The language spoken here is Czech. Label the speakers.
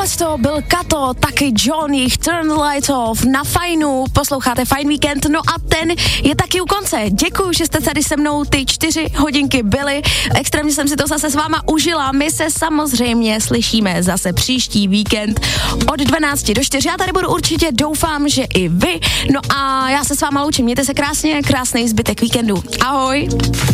Speaker 1: Tiesto, byl Kato, taky John, jejich Turn the Lights Off na Fajnu, posloucháte Fajn víkend, no a ten je taky u konce. Děkuju, že jste tady se mnou ty 4 hodinky byly, extrémně jsem si to zase s váma užila, my se samozřejmě slyšíme zase příští víkend od 12 do 4, já tady budu určitě, doufám, že i vy, no a já se s váma loučím, mějte se krásně, krásný zbytek víkendu, ahoj.